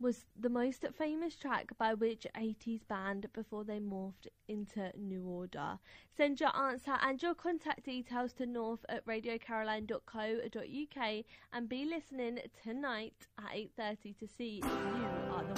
was the most famous track by which 80s band before they morphed into New Order? Send your answer and your contact details to north@radiocaroline.co.uk and be listening tonight at 8:30 to see if you are the